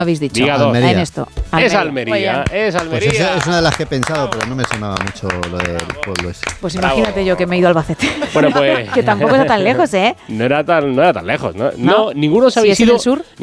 habéis dicho Diga dos. en esto. Es Almería, es Almería. Pues es una de las que he pensado, pero no me sonaba mucho lo del pueblo ese. Pues imagínate yo que me he ido a Albacete. Bueno, pues Que tampoco está tan lejos, ¿eh? no era tan lejos, ¿no? No, ninguno os Si habéis es en ido. el sur.